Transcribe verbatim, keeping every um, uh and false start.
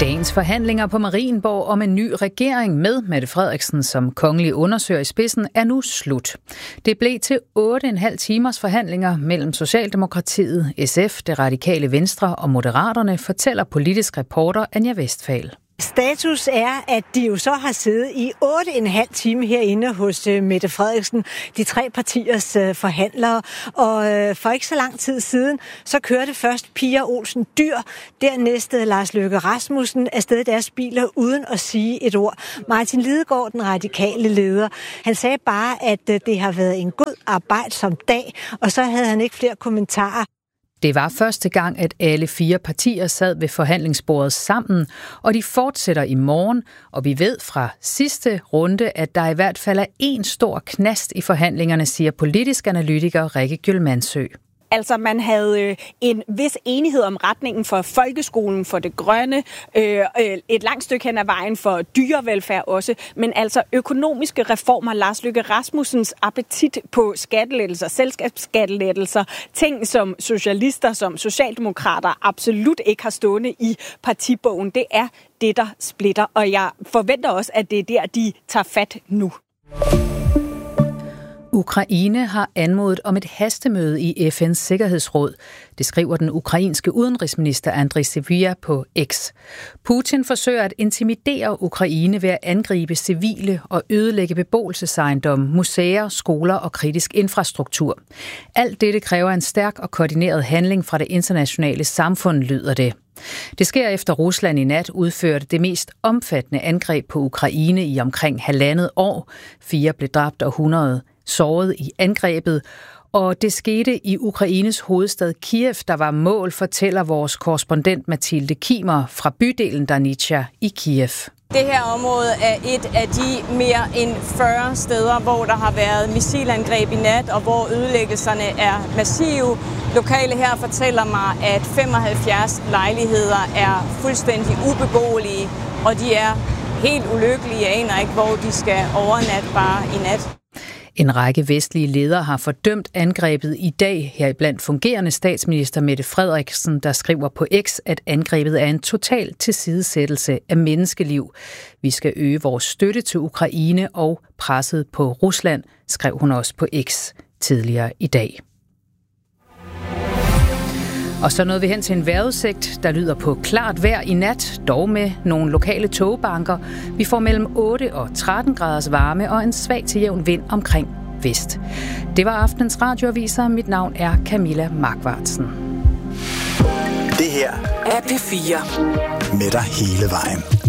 Dagens forhandlinger på Marienborg om en ny regering med Mette Frederiksen som kongelig undersøger i spidsen er nu slut. Det blev til otte og en halv timers forhandlinger mellem Socialdemokratiet, S F, Det Radikale Venstre og Moderaterne, fortæller politisk reporter Anja Westphal. Status er, at de jo så har siddet i otte og en halv time herinde hos Mette Frederiksen, de tre partiers forhandlere. Og for ikke så lang tid siden, så kørte først Pia Olsen Dyhr, dernæst Lars Løkke Rasmussen afsted i deres biler uden at sige et ord. Martin Lidegaard, den radikale leder, han sagde bare, at det har været en god arbejdsom dag, og så havde han ikke flere kommentarer. Det var første gang, at alle fire partier sad ved forhandlingsbordet sammen, og de fortsætter i morgen, og vi ved fra sidste runde, at der i hvert fald er en stor knast i forhandlingerne, siger politisk analytiker Rikke Gjølmandsø. Altså, man havde øh, en vis enighed om retningen for folkeskolen, for det grønne, øh, et langt stykke hen ad vejen for dyrevelfærd også, men altså økonomiske reformer, Lars Løkke Rasmussens appetit på skattelettelser, selskabsskattelettelser, ting som socialister, som socialdemokrater absolut ikke har stående i partibogen, det er det, der splitter, og jeg forventer også, at det er der, de tager fat nu. Ukraine har anmodet om et hastemøde i F N's Sikkerhedsråd. Det skriver den ukrainske udenrigsminister Andriy Sybiha på X. Putin forsøger at intimidere Ukraine ved at angribe civile og ødelægge beboelsesejendomme, museer, skoler og kritisk infrastruktur. Alt dette kræver en stærk og koordineret handling fra det internationale samfund, lyder det. Det sker efter Rusland i nat udførte det mest omfattende angreb på Ukraine i omkring halvandet år. Fire blev dræbt og hundrede såret i angrebet, og det skete i Ukraines hovedstad Kiev, der var mål, fortæller vores korrespondent Mathilde Kimer fra bydelen Darnitja i Kiev. Det her område er et af de mere end fyrre steder, hvor der har været missilangreb i nat, og hvor ødelæggelserne er massive. Lokale her fortæller mig, at femoghalvfjerds lejligheder er fuldstændig ubeboelige, og de er helt ulykkelige. Jeg aner ikke, hvor de skal overnatte bare i nat. En række vestlige ledere har fordømt angrebet i dag, heriblandt fungerende statsminister Mette Frederiksen, der skriver på X, at angrebet er en total tilsidesættelse af menneskeliv. Vi skal øge vores støtte til Ukraine og presset på Rusland, skrev hun også på X tidligere i dag. Og så nåede vi hen til en vejrudsigt, der lyder på klart vejr i nat, dog med nogle lokale tågebanker. Vi får mellem otte og tretten graders varme og en svag til jævn vind omkring vest. Det var aftenens radioaviser. Mit navn er Camilla Markvartsen. Det her er P fire med dig hele vejen.